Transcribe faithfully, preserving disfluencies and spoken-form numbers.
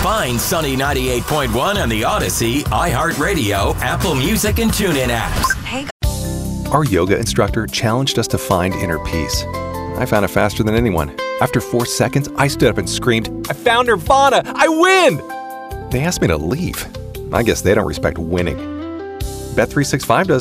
Find Sunny ninety-eight point one on the Odyssey, iHeartRadio, Apple Music, and TuneIn apps. Hey. Our yoga instructor challenged us to find inner peace. I found it faster than anyone. After four seconds, I stood up and screamed, "I found Nirvana! I win!" They asked me to leave. I guess they don't respect winning. Bet three sixty-five does.